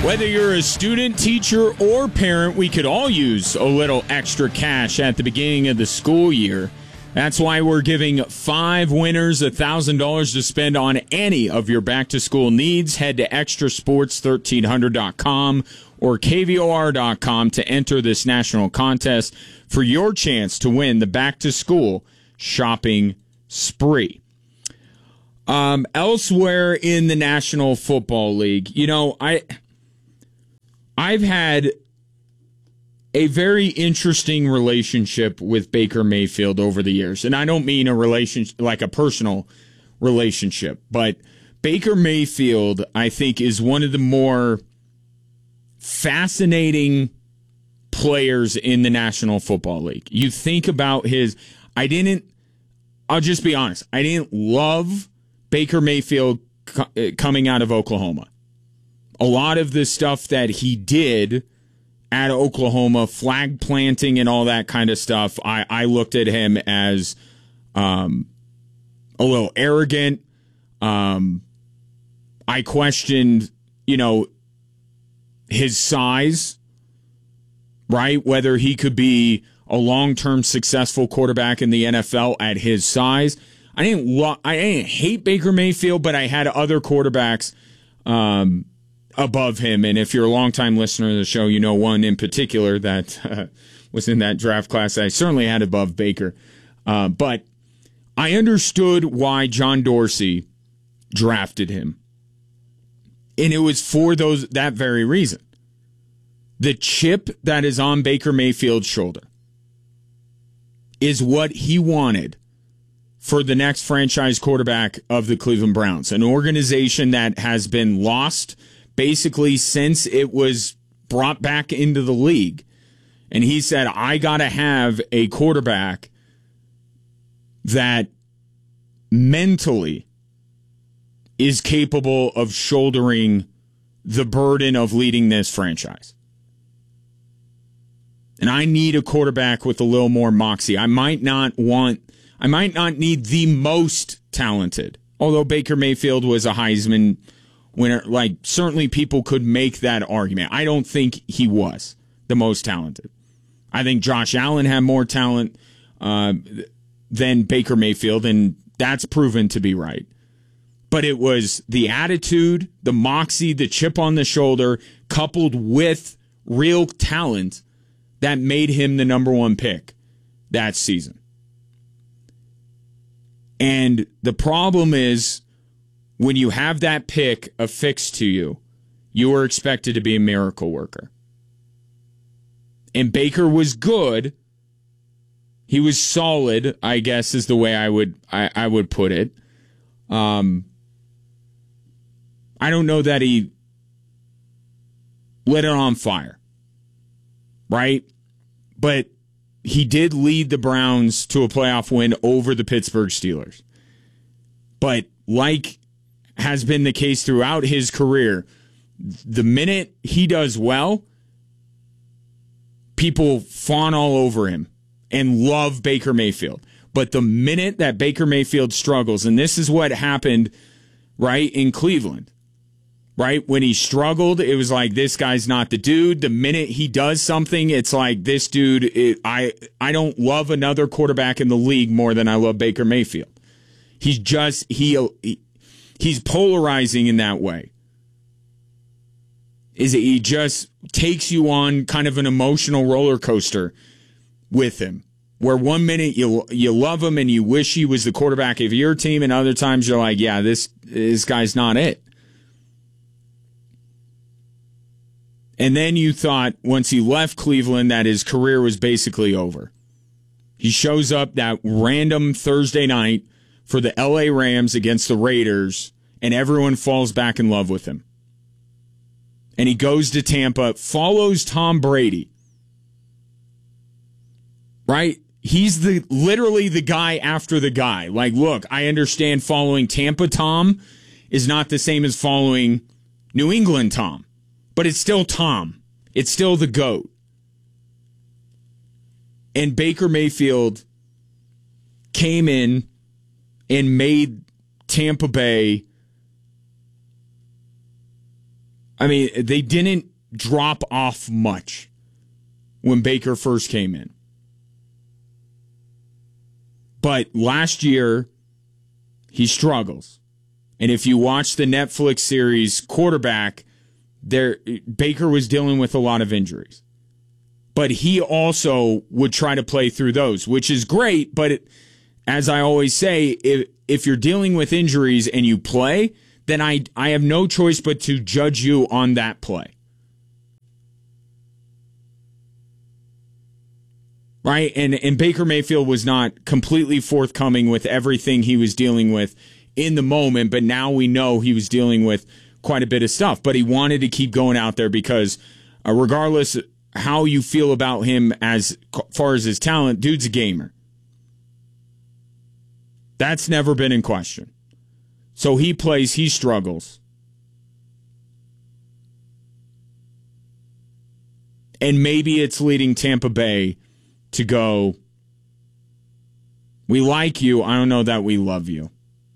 Whether you're a student, teacher, or parent, we could all use a little extra cash at the beginning of the school year. That's why we're giving 5 winners $1,000 to spend on any of your back-to-school needs. Head to extrasports1300.com or kvor.com to enter this national contest for your chance to win the back-to-school shopping spree. Elsewhere in the National Football League, I've had a very interesting relationship with Baker Mayfield over the years. And I don't mean a relationship like a personal relationship, but Baker Mayfield, I think, is one of the more fascinating players in the National Football League. You think about I'll just be honest, I didn't love Baker Mayfield coming out of Oklahoma. A lot of the stuff that he did at Oklahoma, flag planting and all that kind of stuff, I looked at him as a little arrogant. I questioned, his size, right? Whether he could be a long-term successful quarterback in the NFL at his size. I didn't hate Baker Mayfield, but I had other quarterbacks above him. And if you're a longtime listener to the show, you know one in particular that was in that draft class I certainly had above Baker. But I understood why John Dorsey drafted him. And it was for that very reason. The chip that is on Baker Mayfield's shoulder is what he wanted for the next franchise quarterback of the Cleveland Browns, an organization that has been lost basically since it was brought back into the league. And he said, I got to have a quarterback that mentally is capable of shouldering the burden of leading this franchise. And I need a quarterback with a little more moxie. I might not need the most talented, although Baker Mayfield was a Heisman winner. Like, certainly people could make that argument. I don't think he was the most talented. I think Josh Allen had more talent than Baker Mayfield, and that's proven to be right. But it was the attitude, the moxie, the chip on the shoulder, coupled with real talent that made him the number 1 pick that season. And the problem is, when you have that pick affixed to you, you are expected to be a miracle worker. And Baker was good. He was solid, I guess, is the way I would put it. I don't know that he lit it on fire, right? But he did lead the Browns to a playoff win over the Pittsburgh Steelers. But like has been the case throughout his career, the minute he does well, people fawn all over him and love Baker Mayfield. But the minute that Baker Mayfield struggles, and this is what happened, right, in Cleveland, right? When he struggled, it was like, this guy's not the dude. The minute he does something, it's like, this dude, I don't love another quarterback in the league more than I love Baker Mayfield. He's just, he's polarizing in that way. He just takes you on kind of an emotional roller coaster with him, where one minute you love him and you wish he was the quarterback of your team, and other times you're like, yeah, this guy's not it. And then you thought, once he left Cleveland, that his career was basically over. He shows up that random Thursday night for the LA Rams against the Raiders, and everyone falls back in love with him. And he goes to Tampa, follows Tom Brady. Right? He's literally the guy after the guy. Like, look, I understand following Tampa Tom is not the same as following New England Tom. But it's still Tom. It's still the GOAT. And Baker Mayfield came in and made Tampa Bay, I mean, they didn't drop off much when Baker first came in. But last year, he struggles. And if you watch the Netflix series Quarterback, Baker was dealing with a lot of injuries. But he also would try to play through those, which is great. But as I always say, if you're dealing with injuries and you play, then I have no choice but to judge you on that play. Right? And Baker Mayfield was not completely forthcoming with everything he was dealing with in the moment, but now we know he was dealing with quite a bit of stuff. But he wanted to keep going out there because regardless how you feel about him as far as his talent, dude's a gamer. That's never been in question. So he plays, he struggles. And maybe it's leading Tampa Bay to go, we like you, I don't know that we love you.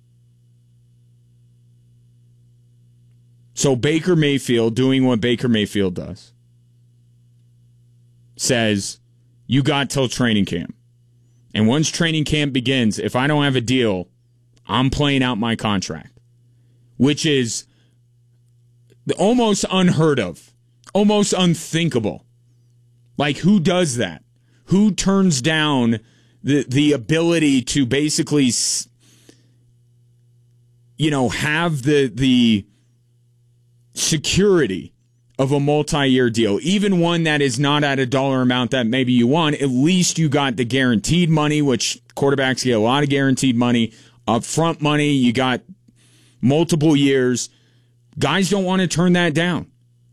So Baker Mayfield, doing what Baker Mayfield does, says, you got till training camp. And once training camp begins, if I don't have a deal, I'm playing out my contract. Which is almost unheard of. Almost unthinkable. Like, who does that? Who turns down the ability to basically, have the security of a multi-year deal, even one that is not at a dollar amount that maybe you want? At least you got the guaranteed money, which quarterbacks get a lot of guaranteed money, upfront money, you got multiple years. Guys don't want to turn that down.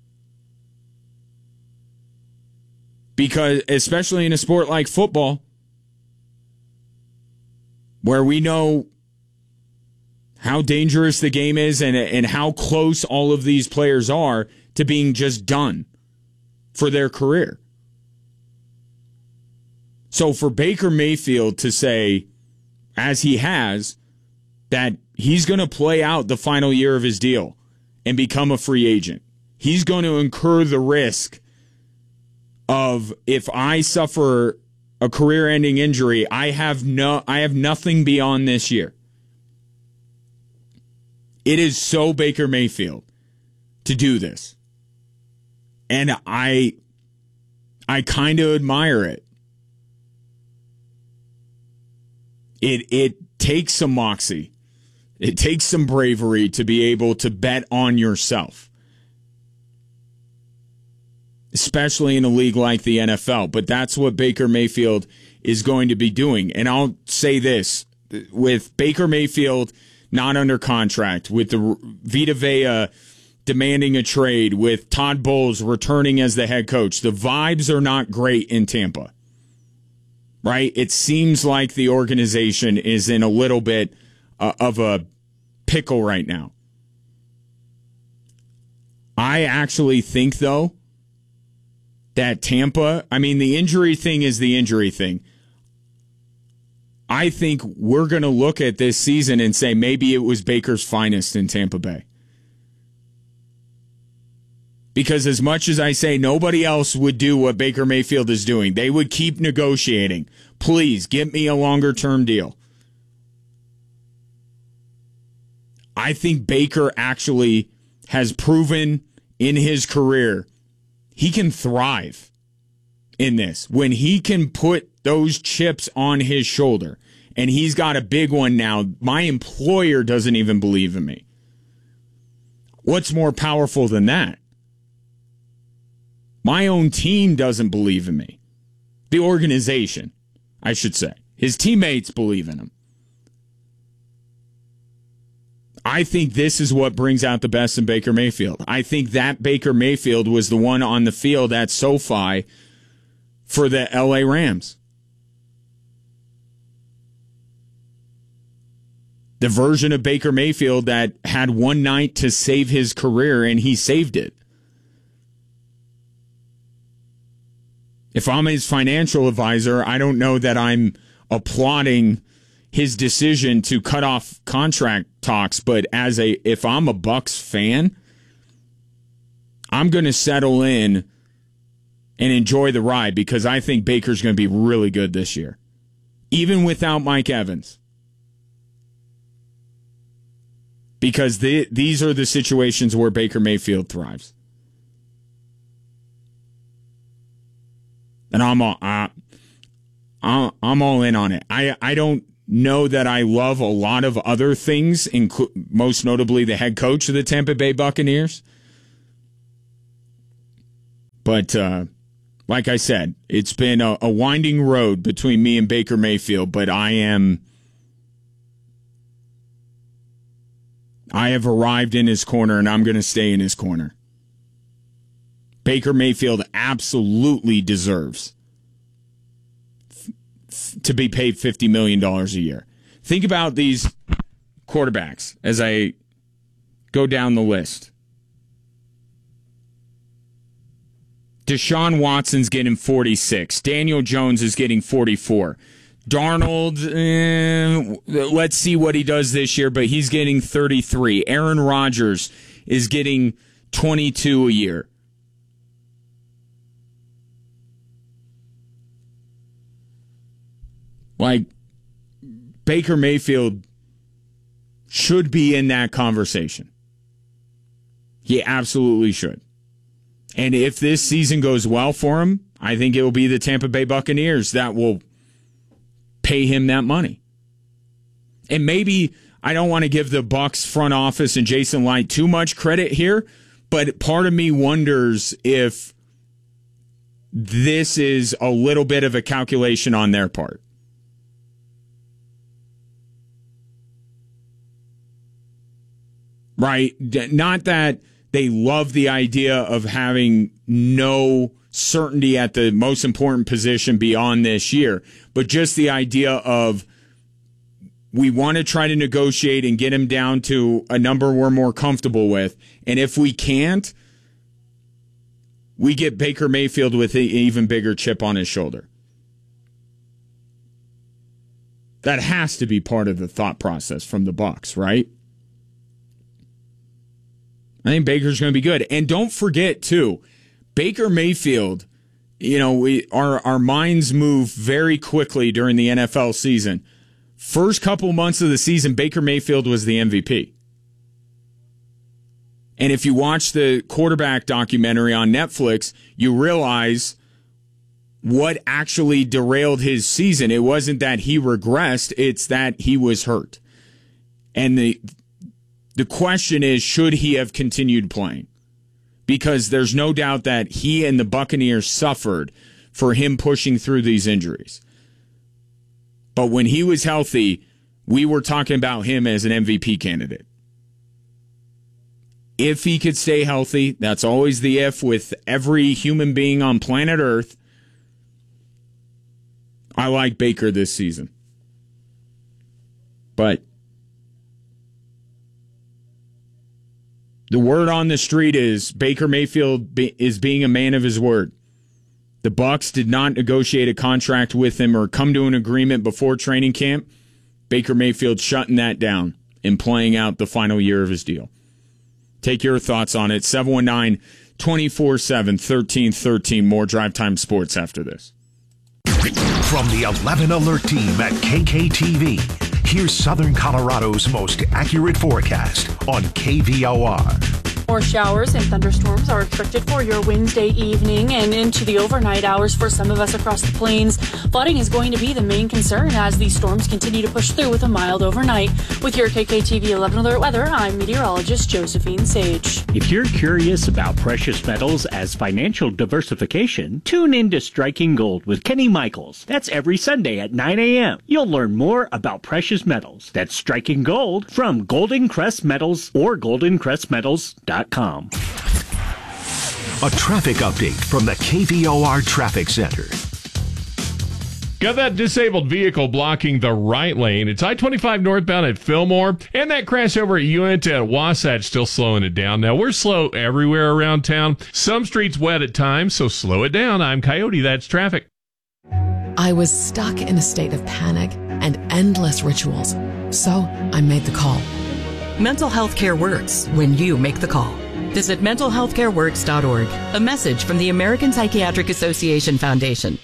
Because, especially in a sport like football, where we know how dangerous the game is and how close all of these players are to being just done for their career. So for Baker Mayfield to say, as he has, that he's going to play out the final year of his deal and become a free agent, he's going to incur the risk of, if I suffer a career-ending injury, I have nothing beyond this year. It is so Baker Mayfield to do this. And I kind of admire it. It takes some moxie. It takes some bravery to be able to bet on yourself, especially in a league like the NFL. But that's what Baker Mayfield is going to be doing. And I'll say this, with Baker Mayfield not under contract, with the Vita Vea demanding a trade, with Todd Bowles returning as the head coach, the vibes are not great in Tampa, right? It seems like the organization is in a little bit of a pickle right now. I actually think, though, that Tampa, the injury thing is the injury thing. I think we're going to look at this season and say maybe it was Baker's finest in Tampa Bay. Because as much as I say nobody else would do what Baker Mayfield is doing, they would keep negotiating. Please, get me a longer-term deal. I think Baker actually has proven in his career he can thrive in this. When he can put those chips on his shoulder, and he's got a big one now, my employer doesn't even believe in me. What's more powerful than that? My own team doesn't believe in me. The organization, I should say. His teammates believe in him. I think this is what brings out the best in Baker Mayfield. I think that Baker Mayfield was the one on the field at SoFi for the LA Rams. The version of Baker Mayfield that had one night to save his career, and he saved it. If I'm his financial advisor, I don't know that I'm applauding his decision to cut off contract talks, but if I'm a Bucs fan, I'm going to settle in and enjoy the ride because I think Baker's going to be really good this year, even without Mike Evans. Because these are the situations where Baker Mayfield thrives. And I'm all in on it. I don't know that I love a lot of other things, most notably the head coach of the Tampa Bay Buccaneers. But like I said, it's been a winding road between me and Baker Mayfield, but I have arrived in his corner, and I'm going to stay in his corner. Baker Mayfield absolutely deserves to be paid $50 million a year. Think about these quarterbacks as I go down the list. Deshaun Watson's getting 46. Daniel Jones is getting 44. Darnold, let's see what he does this year, but he's getting 33. Aaron Rodgers is getting 22 a year. Like, Baker Mayfield should be in that conversation. He absolutely should. And if this season goes well for him, I think it will be the Tampa Bay Buccaneers that will pay him that money. And maybe I don't want to give the Bucs front office and Jason Light too much credit here, but part of me wonders if this is a little bit of a calculation on their part. Right? Not that they love the idea of having no certainty at the most important position beyond this year, but just the idea of we want to try to negotiate and get him down to a number we're more comfortable with. And if we can't, we get Baker Mayfield with an even bigger chip on his shoulder. That has to be part of the thought process from the Bucs, right? I think Baker's going to be good. And don't forget, too, Baker Mayfield, our minds move very quickly during the NFL season. First couple months of the season, Baker Mayfield was the MVP. And if you watch the quarterback documentary on Netflix, you realize what actually derailed his season. It wasn't that he regressed, it's that he was hurt. And the question is, should he have continued playing? Because there's no doubt that he and the Buccaneers suffered for him pushing through these injuries. But when he was healthy, we were talking about him as an MVP candidate. If he could stay healthy, that's always the if with every human being on planet Earth. I like Baker this season. But the word on the street is Baker Mayfield is being a man of his word. The Bucs did not negotiate a contract with him or come to an agreement before training camp. Baker Mayfield shutting that down and playing out the final year of his deal. Take your thoughts on it. 719-247-1313. More Drive Time Sports after this. From the 11 Alert team at KKTV, here's Southern Colorado's most accurate forecast on KVOR. More showers and thunderstorms are expected for your Wednesday evening and into the overnight hours for some of us across the plains. Flooding is going to be the main concern as these storms continue to push through with a mild overnight. With your KKTV 11 Alert weather, I'm meteorologist Josephine Sage. If you're curious about precious metals as financial diversification, tune in to Striking Gold with Kenny Michaels. That's every Sunday at 9 a.m. You'll learn more about precious metals. That's Striking Gold from Golden Crest Metals or goldencrestmetals.com. A traffic update from the KVOR Traffic Center. Got that disabled vehicle blocking the right lane. It's I-25 northbound at Fillmore, and that crash over at Uinta at Wasatch still slowing it down. Now, we're slow everywhere around town. Some streets wet at times, so slow it down. I'm Coyote. That's traffic. I was stuck in a state of panic and endless rituals, so I made the call. Mental health care works when you make the call. Visit mentalhealthcareworks.org. A message from the American Psychiatric Association Foundation.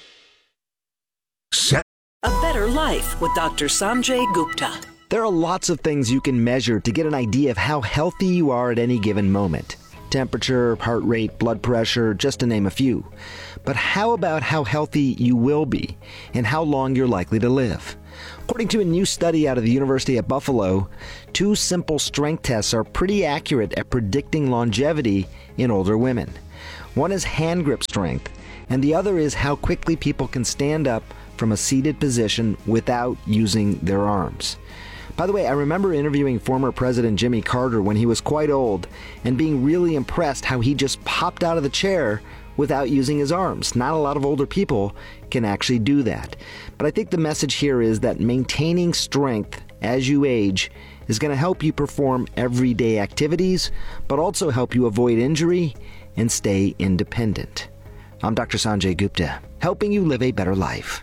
A Better Life with Dr. Sanjay Gupta. There are lots of things you can measure to get an idea of how healthy you are at any given moment. Temperature, heart rate, blood pressure, just to name a few. But how about how healthy you will be and how long you're likely to live? According to a new study out of the University at Buffalo, 2 simple strength tests are pretty accurate at predicting longevity in older women. One is hand grip strength, and the other is how quickly people can stand up from a seated position without using their arms. By the way, I remember interviewing former President Jimmy Carter when he was quite old and being really impressed how he just popped out of the chair without using his arms. Not a lot of older people can actually do that. But I think the message here is that maintaining strength as you age is going to help you perform everyday activities, but also help you avoid injury and stay independent. I'm Dr. Sanjay Gupta, helping you live a better life.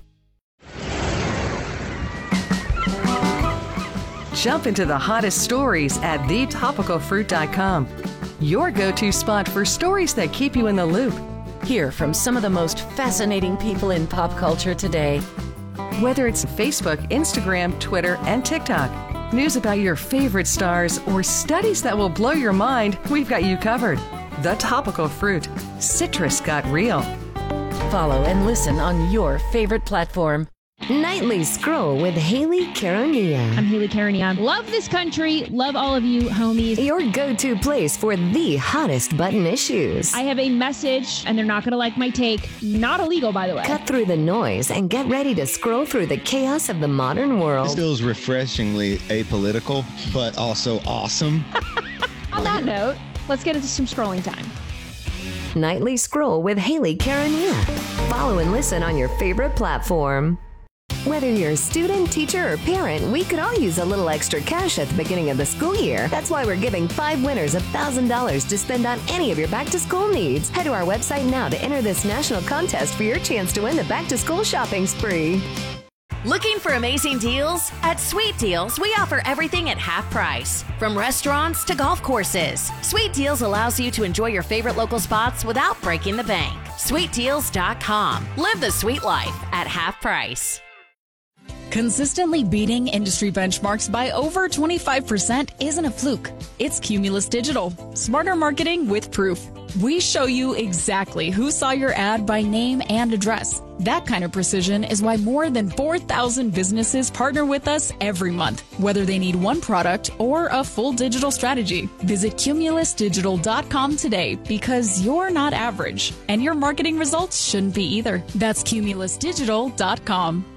Jump into the hottest stories at thetopicalfruit.com. Your go-to spot for stories that keep you in the loop. Hear from some of the most fascinating people in pop culture today. Whether it's Facebook, Instagram, Twitter, and TikTok, news about your favorite stars, or studies that will blow your mind, we've got you covered. The Topical Fruit. Citrus got real. Follow and listen on your favorite platform. Nightly Scroll with Haley Caronia. I'm Haley Caronia. Love this country. Love all of you, homies. Your go-to place for the hottest button issues. I have a message, and they're not going to like my take. Not illegal, by the way. Cut through the noise and get ready to scroll through the chaos of the modern world. This feels refreshingly apolitical, but also awesome. On that note, let's get into some scrolling time. Nightly Scroll with Haley Caronia. Follow and listen on your favorite platform. Whether you're a student, teacher, or parent, we could all use a little extra cash at the beginning of the school year. That's why we're giving 5 winners $1,000 to spend on any of your back-to-school needs. Head to our website now to enter this national contest for your chance to win the back-to-school shopping spree. Looking for amazing deals? At Sweet Deals, we offer everything at half price. From restaurants to golf courses, Sweet Deals allows you to enjoy your favorite local spots without breaking the bank. SweetDeals.com. Live the sweet life at half price. Consistently beating industry benchmarks by over 25% isn't a fluke. It's Cumulus Digital. Smarter marketing with proof. We show you exactly who saw your ad by name and address. That kind of precision is why more than 4,000 businesses partner with us every month, whether they need one product or a full digital strategy. Visit cumulusdigital.com today because you're not average, and your marketing results shouldn't be either. That's cumulusdigital.com.